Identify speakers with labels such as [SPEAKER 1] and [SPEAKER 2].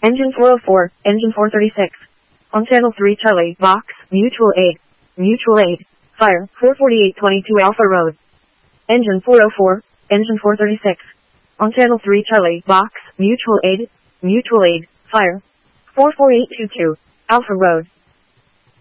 [SPEAKER 1] Engine 404, Engine 436. On Channel 3 Charlie, Box, Mutual Aid. Mutual Aid. Fire, 44822 Alpha Road. Engine 404, Engine 436. On Channel 3 Charlie, Box, Mutual Aid. Mutual Aid. Fire, 44822 Alpha Road.